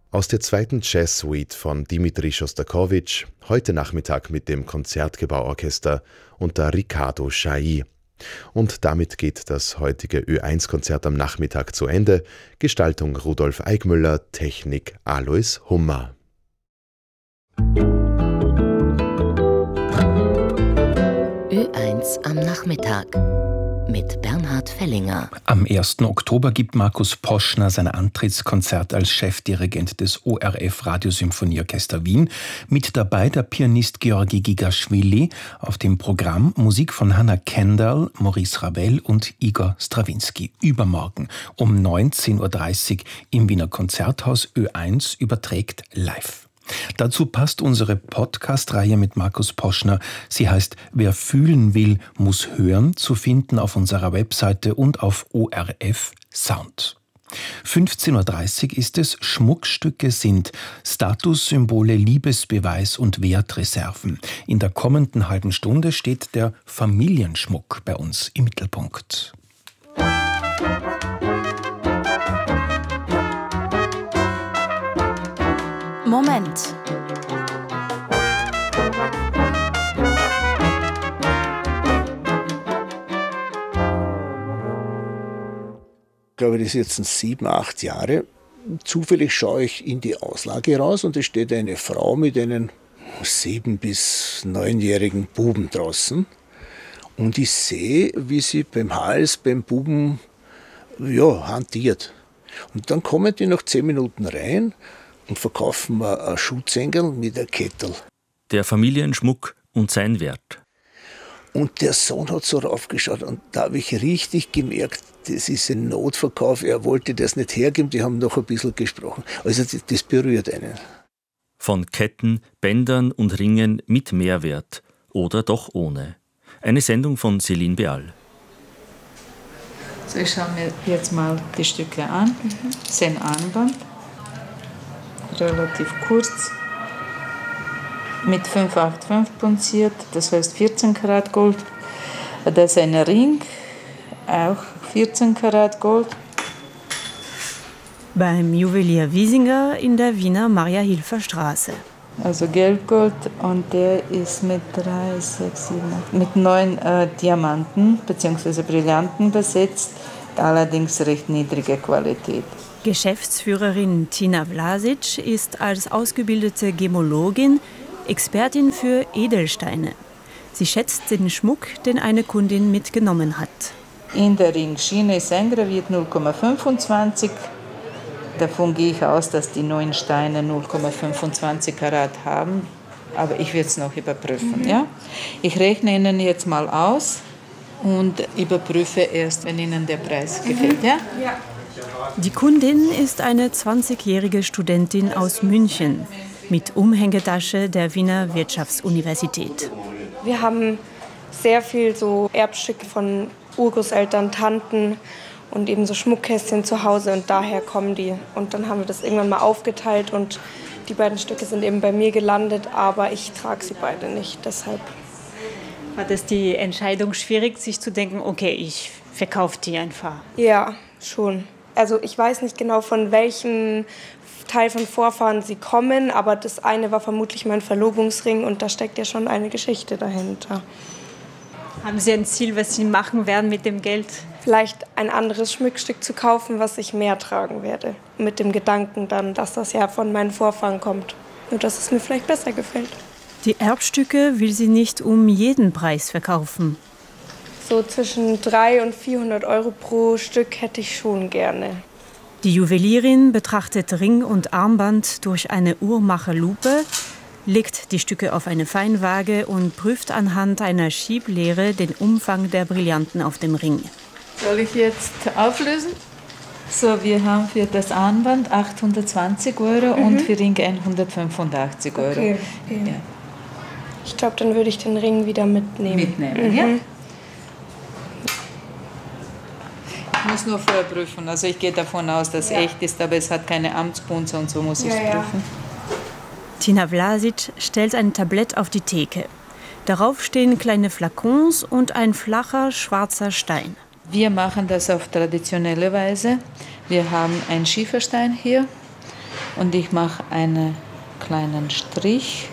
Aus der zweiten Jazz-Suite von Dimitri Schostakowitsch, heute Nachmittag mit dem Konzertgebauorchester unter Riccardo Chailly. Und damit geht das heutige Ö1-Konzert am Nachmittag zu Ende. Gestaltung Rudolf Eigmüller, Technik Alois Hummer. Ö1 am Nachmittag mit Bernhard Fellinger. Am 1. Oktober gibt Markus Poschner sein Antrittskonzert als Chefdirigent des ORF Radiosymphonieorchester Wien. Mit dabei der Pianist Georgi Gigaschwili. Auf dem Programm Musik von Hannah Kendall, Maurice Ravel und Igor Strawinski. Übermorgen um 19.30 Uhr im Wiener Konzerthaus. Ö1 überträgt live. Dazu passt unsere Podcast-Reihe mit Markus Poschner. Sie heißt Wer fühlen will, muss hören, zu finden auf unserer Webseite und auf ORF Sound. 15.30 Uhr ist es, Schmuckstücke sind Statussymbole, Liebesbeweis und Wertreserven. In der kommenden halben Stunde steht der Familienschmuck bei uns im Mittelpunkt. Moment. Ich glaube, das ist jetzt 7, 8 Jahre. Zufällig schaue ich in die Auslage raus und es steht eine Frau mit einem 7- bis 9-jährigen Buben draußen. Und ich sehe, wie sie beim Hals, beim Buben, hantiert. Und dann kommen die nach 10 Minuten rein und verkaufen mir ein Schutzengel mit einer Kettel. Der Familienschmuck und sein Wert. Und der Sohn hat so raufgeschaut und da habe ich richtig gemerkt, das ist ein Notverkauf, er wollte das nicht hergeben, die haben noch ein bisschen gesprochen. Also das berührt einen. Von Ketten, Bändern und Ringen mit Mehrwert oder doch ohne. Eine Sendung von Céline Beal. So, ich schaue mir jetzt mal die Stücke an. Das ist ein Armband. Relativ kurz, mit 585 punziert, das heißt 14 Karat Gold. Das ist ein Ring, auch 14 Karat Gold. Beim Juwelier Wiesinger in der Wiener Maria-Hilfer-Straße. Also Gelbgold und der ist mit 9 Diamanten bzw. Brillanten besetzt, allerdings recht niedrige Qualität. Geschäftsführerin Tina Vlasic ist als ausgebildete Gemologin Expertin für Edelsteine. Sie schätzt den Schmuck, den eine Kundin mitgenommen hat. In der Ringschiene ist eingraviert 0,25. Davon gehe ich aus, dass die neuen Steine 0,25 Karat haben. Aber ich werde es noch überprüfen. Ja? Ich rechne Ihnen jetzt mal aus und überprüfe erst, wenn Ihnen der Preis gefällt. Ja? Ja. Die Kundin ist eine 20-jährige Studentin aus München mit Umhängetasche der Wiener Wirtschaftsuniversität. Wir haben sehr viel so Erbstücke von Urgroßeltern, Tanten und eben so Schmuckkästchen zu Hause und daher kommen die. Und dann haben wir das irgendwann mal aufgeteilt und die beiden Stücke sind eben bei mir gelandet, aber ich trage sie beide nicht, deshalb. War das die Entscheidung schwierig, sich zu denken, okay, ich verkaufe die einfach? Ja, schon. Also ich weiß nicht genau, von welchem Teil von Vorfahren sie kommen, aber das eine war vermutlich mein Verlobungsring und da steckt ja schon eine Geschichte dahinter. Haben Sie ein Ziel, was Sie machen werden mit dem Geld? Vielleicht ein anderes Schmuckstück zu kaufen, was ich mehr tragen werde. Mit dem Gedanken dann, dass das ja von meinen Vorfahren kommt. Nur dass es mir vielleicht besser gefällt. Die Erbstücke will sie nicht um jeden Preis verkaufen. So zwischen 300 und 400 Euro pro Stück hätte ich schon gerne. Die Juwelierin betrachtet Ring und Armband durch eine Uhrmacherlupe, legt die Stücke auf eine Feinwaage und prüft anhand einer Schieblehre den Umfang der Brillanten auf dem Ring. Soll ich jetzt auflösen? So, wir haben für das Armband 820 Euro und für Ring 185 Euro. Okay. Ja. Ich glaube, dann würde ich den Ring wieder mitnehmen. Ja? Ich muss nur vorher prüfen. Also ich gehe davon aus, dass es echt ist, aber es hat keine Amtspunze und so muss ich es prüfen. Tina Vlasic stellt ein Tablett auf die Theke. Darauf stehen kleine Flakons und ein flacher schwarzer Stein. Wir machen das auf traditionelle Weise. Wir haben einen Schieferstein hier und ich mache einen kleinen Strich.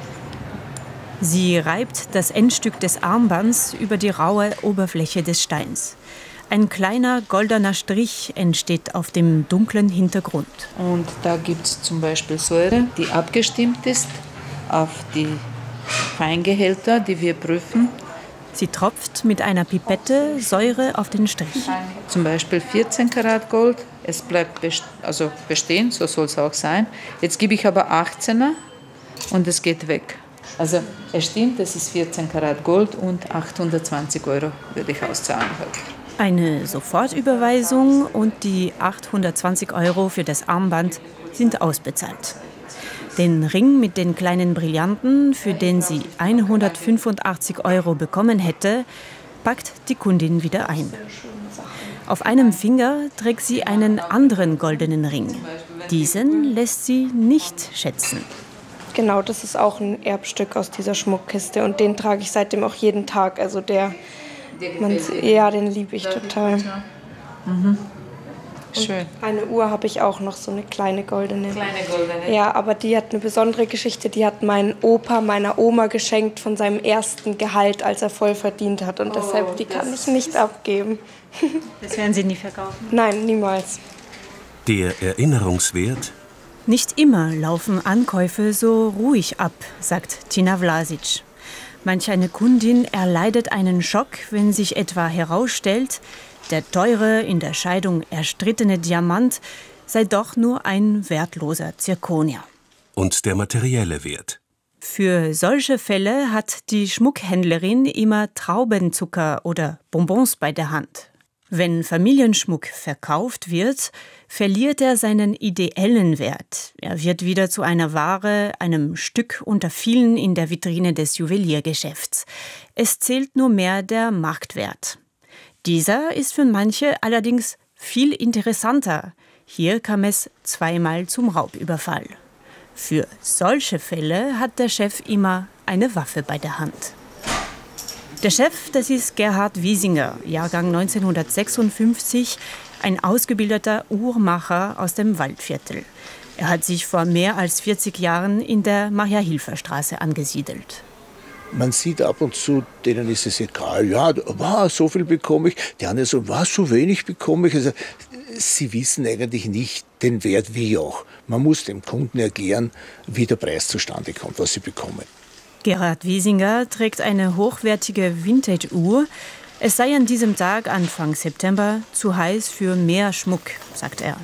Sie reibt das Endstück des Armbands über die raue Oberfläche des Steins. Ein kleiner goldener Strich entsteht auf dem dunklen Hintergrund. Und da gibt es zum Beispiel Säure, die abgestimmt ist auf die Feingehälter, die wir prüfen. Sie tropft mit einer Pipette Säure auf den Strich. Zum Beispiel 14 Karat Gold. Es bleibt bestehen, so soll es auch sein. Jetzt gebe ich aber 18er und es geht weg. Also es stimmt, es ist 14 Karat Gold und 820 € würde ich auszahlen heute. Eine Sofortüberweisung und die 820 € für das Armband sind ausbezahlt. Den Ring mit den kleinen Brillanten, für den sie 185 € bekommen hätte, packt die Kundin wieder ein. Auf einem Finger trägt sie einen anderen goldenen Ring. Diesen lässt sie nicht schätzen. Genau, das ist auch ein Erbstück aus dieser Schmuckkiste und den trage ich seitdem auch jeden Tag. Also den liebe ich total. Mhm. Schön. Eine Uhr habe ich auch noch, so eine kleine goldene. Ja, aber die hat eine besondere Geschichte. Die hat mein Opa meiner Oma geschenkt von seinem ersten Gehalt, als er voll verdient hat. Und deshalb, die kann ich nicht abgeben. Das werden Sie nie verkaufen? Nein, niemals. Der Erinnerungswert? Nicht immer laufen Ankäufe so ruhig ab, sagt Tina Vlasic. Manch eine Kundin erleidet einen Schock, wenn sich etwa herausstellt, der teure, in der Scheidung erstrittene Diamant sei doch nur ein wertloser Zirkonier. Und der materielle Wert? Für solche Fälle hat die Schmuckhändlerin immer Traubenzucker oder Bonbons bei der Hand. Wenn Familienschmuck verkauft wird, verliert er seinen ideellen Wert. Er wird wieder zu einer Ware, einem Stück unter vielen in der Vitrine des Juweliergeschäfts. Es zählt nur mehr der Marktwert. Dieser ist für manche allerdings viel interessanter. Hier kam es zweimal zum Raubüberfall. Für solche Fälle hat der Chef immer eine Waffe bei der Hand. Der Chef, das ist Gerhard Wiesinger, Jahrgang 1956, ein ausgebildeter Uhrmacher aus dem Waldviertel. Er hat sich vor mehr als 40 Jahren in der Maria-Hilfer-Straße angesiedelt. Man sieht ab und zu, denen ist es egal, ja, wow, so viel bekomme ich. Die anderen so, was, so wenig bekomme ich. Also, sie wissen eigentlich nicht den Wert wie auch. Man muss dem Kunden erklären, wie der Preis zustande kommt, was sie bekommen. Gerhard Wiesinger trägt eine hochwertige Vintage-Uhr. Es sei an diesem Tag, Anfang September, zu heiß für mehr Schmuck, sagt er.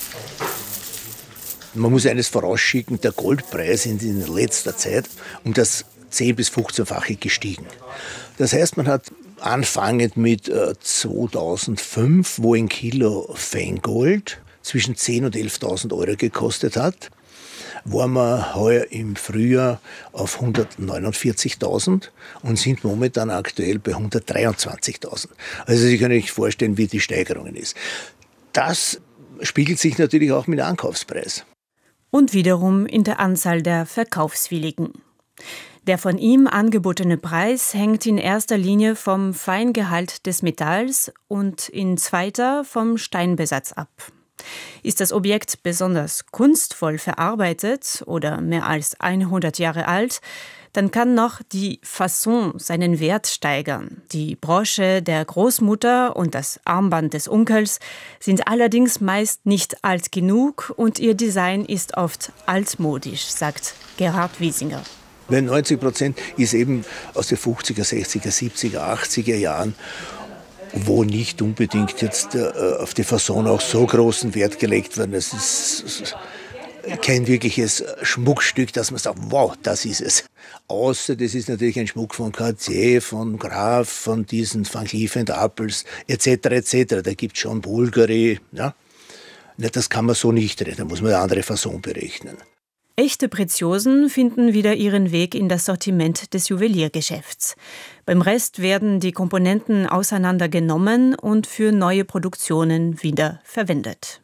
Man muss eines vorausschicken, der Goldpreis ist in letzter Zeit um das 10- bis 15-fache gestiegen. Das heißt, man hat anfangend mit 2005, wo ein Kilo Feingold zwischen 10.000 und 11.000 € gekostet hat, waren wir heuer im Frühjahr auf 149.000 und sind momentan aktuell bei 123.000. Also Sie können sich vorstellen, wie die Steigerung ist. Das spiegelt sich natürlich auch mit dem Ankaufspreis. Und wiederum in der Anzahl der Verkaufswilligen. Der von ihm angebotene Preis hängt in erster Linie vom Feingehalt des Metalls und in zweiter vom Steinbesatz ab. Ist das Objekt besonders kunstvoll verarbeitet oder mehr als 100 Jahre alt, dann kann noch die Fasson seinen Wert steigern. Die Brosche der Großmutter und das Armband des Onkels sind allerdings meist nicht alt genug und ihr Design ist oft altmodisch, sagt Gerhard Wiesinger. Weil 90% ist eben aus den 50er, 60er, 70er, 80er Jahren, wo nicht unbedingt jetzt auf die Fasson auch so großen Wert gelegt wird. Es ist kein wirkliches Schmuckstück, dass man sagt, wow, das ist es. Außer das ist natürlich ein Schmuck von Cartier, von Graf, von diesen Van Cleef & Arpels etc. etc. Da gibt es schon Bulgari. Ja? Das kann man so nicht reden, da muss man eine andere Fasson berechnen. Echte Preziosen finden wieder ihren Weg in das Sortiment des Juweliergeschäfts. Beim Rest werden die Komponenten auseinandergenommen und für neue Produktionen wieder verwendet.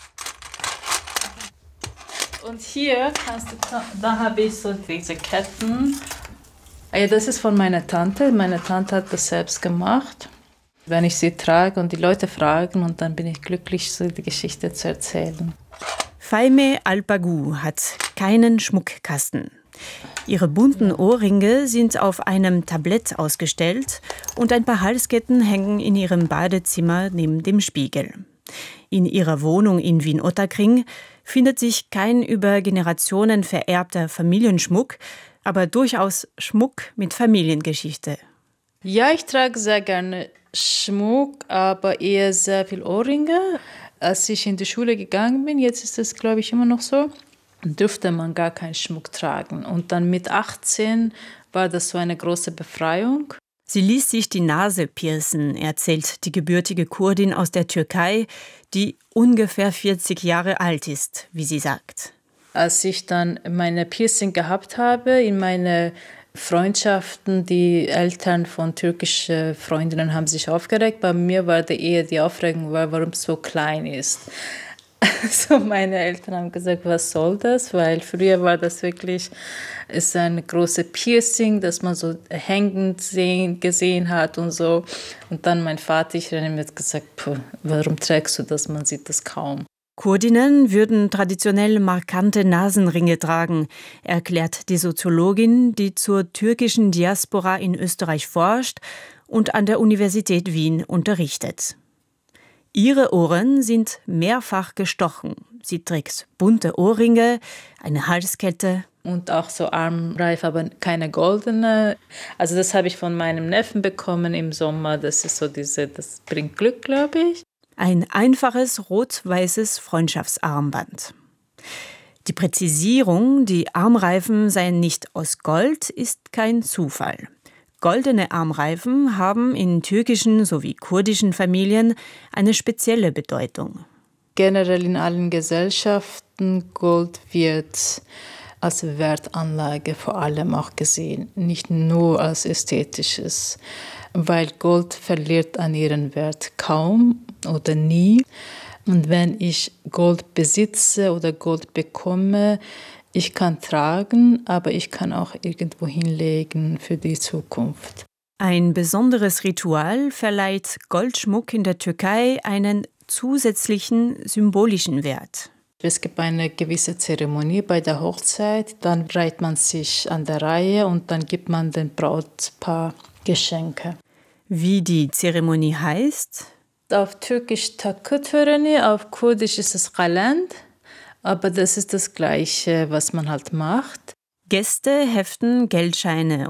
Und hier da habe ich so diese Ketten. Das ist von meiner Tante. Meine Tante hat das selbst gemacht. Wenn ich sie trage und die Leute fragen, und dann bin ich glücklich, so die Geschichte zu erzählen. Faime Alpagu hat keinen Schmuckkasten. Ihre bunten Ohrringe sind auf einem Tablett ausgestellt und ein paar Halsketten hängen in ihrem Badezimmer neben dem Spiegel. In ihrer Wohnung in Wien-Ottakring findet sich kein über Generationen vererbter Familienschmuck, aber durchaus Schmuck mit Familiengeschichte. Ja, ich trage sehr gerne Schmuck, aber eher sehr viel Ohrringe. Als ich in die Schule gegangen bin, jetzt ist das, glaube ich, immer noch so, dürfte man gar keinen Schmuck tragen. Und dann mit 18 war das so eine große Befreiung. Sie ließ sich die Nase piercen, erzählt die gebürtige Kurdin aus der Türkei, die ungefähr 40 Jahre alt ist, wie sie sagt. Als ich dann meine Piercing gehabt habe, in meine Freundschaften, die Eltern von türkischen Freundinnen haben sich aufgeregt. Bei mir war eher die Aufregung, warum es so klein ist. Also meine Eltern haben gesagt, was soll das? Weil früher war das wirklich ein großes Piercing, das man so hängend gesehen hat und so. Und dann mein Vater, ich habe mir gesagt, warum trägst du das? Man sieht das kaum. Kurdinnen würden traditionell markante Nasenringe tragen, erklärt die Soziologin, die zur türkischen Diaspora in Österreich forscht und an der Universität Wien unterrichtet. Ihre Ohren sind mehrfach gestochen. Sie trägt bunte Ohrringe, eine Halskette. Und auch so Armreif, aber keine goldene. Also das habe ich von meinem Neffen bekommen im Sommer. Das ist so das bringt Glück, glaube ich. Ein einfaches rot-weißes Freundschaftsarmband. Die Präzisierung, die Armreifen seien nicht aus Gold, ist kein Zufall. Goldene Armreifen haben in türkischen sowie kurdischen Familien eine spezielle Bedeutung. Generell in allen Gesellschaften Gold wird als Wertanlage vor allem auch gesehen, nicht nur als ästhetisches, weil Gold verliert an ihren Wert kaum oder nie. Und wenn ich Gold besitze oder Gold bekomme, ich kann tragen, aber ich kann auch irgendwo hinlegen für die Zukunft. Ein besonderes Ritual verleiht Goldschmuck in der Türkei einen zusätzlichen symbolischen Wert. Es gibt eine gewisse Zeremonie bei der Hochzeit, dann reiht man sich an der Reihe und dann gibt man dem Brautpaar Geschenke. Wie die Zeremonie heißt? Auf Türkisch takı töreni, auf Kurdisch ist es Galend, aber das ist das Gleiche, was man halt macht. Gäste heften Geldscheine